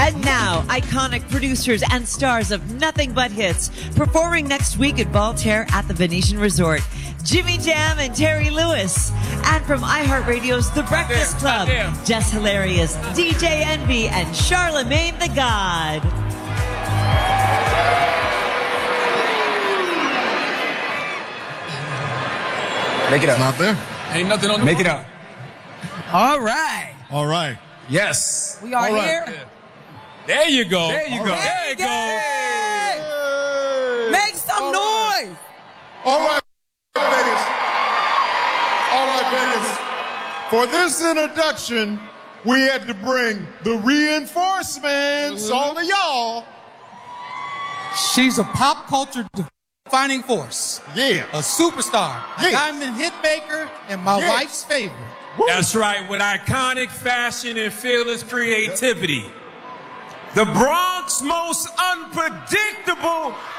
And now, iconic producers and stars of Nothing But Hits performing next week at Voltaire at the Venetian Resort. Jimmy Jam and Terry Lewis. And from iHeartRadio's The Breakfast Club, Jess Hilarious, DJ Envy, and Charlemagne the God. Make it up. Not there. Ain't nothing on the Make it up. All right. All right. Yes. We are here. Yeah. There you go. There you go. There you go. Hey. Make some noise. All right, Vegas. All right, Vegas. For this introduction, we had to bring the reinforcements, all of y'all. She's a pop culture defining force. Yeah. A superstar. Yeah. A diamond hit maker and my Yeah. wife's favorite. That's right, with iconic fashion and fearless creativity. The Bronx's most unpredictable